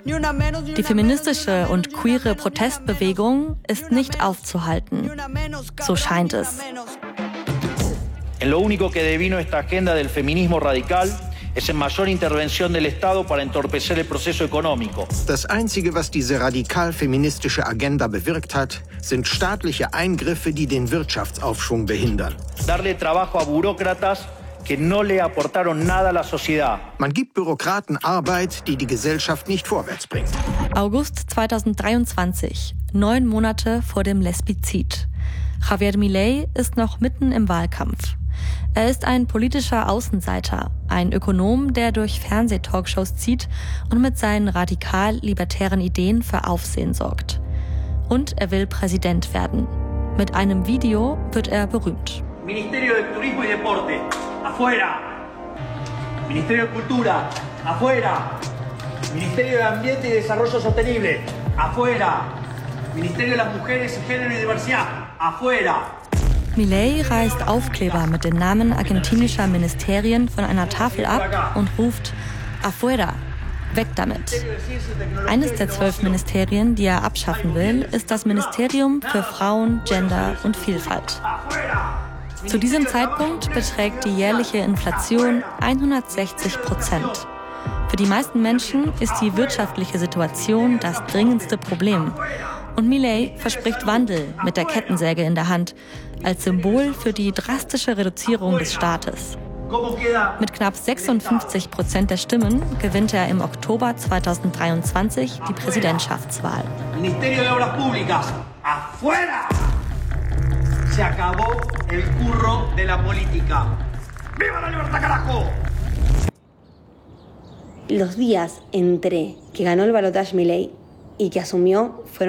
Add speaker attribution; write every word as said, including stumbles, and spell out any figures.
Speaker 1: Die feministische und queere Protestbewegung ist nicht aufzuhalten. So scheint es.
Speaker 2: En lo único que devino esta agenda del feminismo radical es en mayor intervención del Estado para entorpecer el proceso económico.
Speaker 3: Das Einzige, was diese radikal-feministische Agenda bewirkt hat, sind staatliche Eingriffe, die den Wirtschaftsaufschwung behindern.
Speaker 2: Darle trabajo a burócratas que no le aportaron nada a la sociedad.
Speaker 3: Man gibt Bürokraten Arbeit, die die Gesellschaft nicht vorwärts bringt.
Speaker 1: August zweitausenddreiundzwanzig, neun Monate vor dem Lesbizid. Javier Milei ist noch mitten im Wahlkampf. Er ist ein politischer Außenseiter, ein Ökonom, der durch Fernsehtalkshows zieht und mit seinen radikal-libertären Ideen für Aufsehen sorgt. Und er will Präsident werden. Mit einem Video wird er berühmt.
Speaker 2: Ministerio de Turismo y Deporte, afuera. Ministerio de Cultura, afuera. Ministerio de Ambiente y Desarrollo Sostenible, afuera. Ministerio de las Mujeres, Género y Diversidad, afuera.
Speaker 1: Milei reißt Aufkleber mit den Namen argentinischer Ministerien von einer Tafel ab und ruft Afuera, weg damit. Eines der zwölf Ministerien, die er abschaffen will, ist das Ministerium für Frauen, Gender und Vielfalt. Zu diesem Zeitpunkt beträgt die jährliche Inflation hundertsechzig Prozent. Für die meisten Menschen ist die wirtschaftliche Situation das dringendste Problem. Und Milei verspricht Wandel mit der Kettensäge in der Hand, als Symbol für die drastische Reduzierung des Staates. Mit knapp sechsundfünfzig Prozent der Stimmen gewinnt er im Oktober zweitausenddreiundzwanzig die Präsidentschaftswahl.
Speaker 2: Ministerio de Obras Públicas, afuera. Se acabó el curro de la política. ¡Viva la libertad, carajo!
Speaker 4: Los días entre que ganó el balotaje Milei y que asumió fueron